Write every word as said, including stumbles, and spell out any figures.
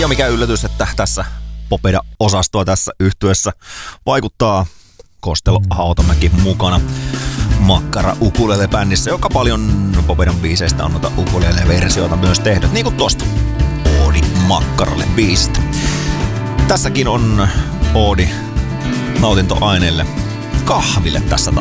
ole mikään yllätys, että tässä Popeda-osastoa tässä yhtyessä vaikuttaa Kostelo Hautamäki mukana Makkara ukulele-bändissä, joka paljon Popedan biiseistä on noita ukulele-versioita myös tehnyt, niin kuin tosta Oodi Makkaralle biisistä. Tässäkin on oodi nautintoaineelle, kahville tässä tapauksessa.